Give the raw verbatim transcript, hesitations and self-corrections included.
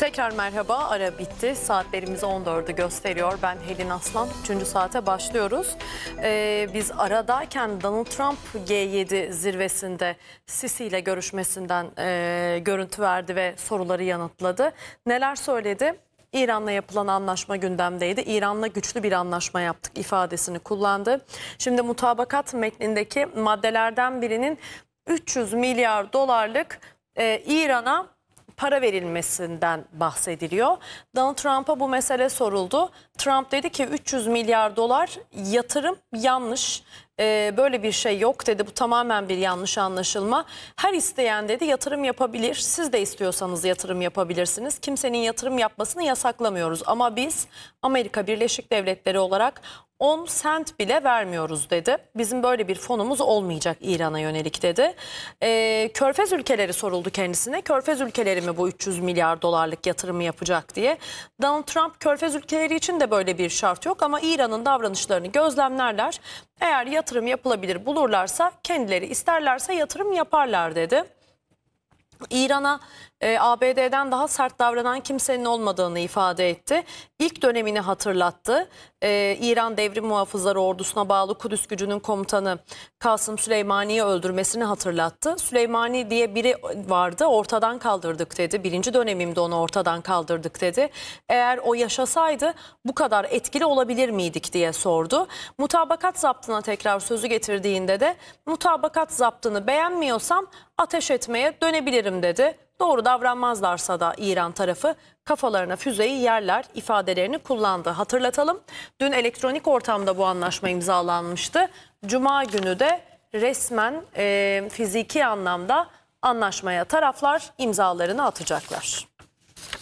Tekrar merhaba, ara bitti. Saatlerimiz on dördü gösteriyor. Ben Helin Aslan. Üçüncü saate başlıyoruz. Ee, biz aradayken Donald Trump G yedi zirvesinde Sisi ile görüşmesinden e, görüntü verdi ve soruları yanıtladı. Neler söyledi? İran'la yapılan anlaşma gündemdeydi. İran'la güçlü bir anlaşma yaptık ifadesini kullandı. Şimdi mutabakat metnindeki maddelerden birinin üç yüz milyar dolarlık e, İran'a para verilmesinden bahsediliyor. Donald Trump'a bu mesele soruldu. Trump dedi ki üç yüz milyar dolar yatırım yanlış. Ee, böyle bir şey yok dedi. Bu tamamen bir yanlış anlaşılma. Her isteyen dedi yatırım yapabilir. Siz de istiyorsanız yatırım yapabilirsiniz. Kimsenin yatırım yapmasını yasaklamıyoruz. Ama biz Amerika Birleşik Devletleri olarak on sent bile vermiyoruz dedi. Bizim böyle bir fonumuz olmayacak İran'a yönelik dedi. Ee, Körfez ülkeleri soruldu kendisine. Körfez ülkeleri mi bu üç yüz milyar dolarlık yatırımı yapacak diye. Donald Trump Körfez ülkeleri için de böyle bir şart yok ama İran'ın davranışlarını gözlemlerler. Eğer yatırım yapılabilir bulurlarsa kendileri isterlerse yatırım yaparlar dedi. İran'a e, A B D'den daha sert davranan kimsenin olmadığını ifade etti. İlk dönemini hatırlattı. E, İran Devrim Muhafızları Ordusu'na bağlı Kudüs gücünün komutanı Kasım Süleymani'yi öldürmesini hatırlattı. Süleymani diye biri vardı, ortadan kaldırdık dedi. Birinci dönemimde onu ortadan kaldırdık dedi. Eğer o yaşasaydı bu kadar etkili olabilir miydik diye sordu. Mutabakat zaptına tekrar sözü getirdiğinde de mutabakat zaptını beğenmiyorsam ateş etmeye dönebilirim dedi. Doğru davranmazlarsa da İran tarafı kafalarına füzeyi yerler ifadelerini kullandı. Hatırlatalım, dün elektronik ortamda bu anlaşma imzalanmıştı. Cuma günü de resmen e, fiziki anlamda anlaşmaya taraflar imzalarını atacaklar.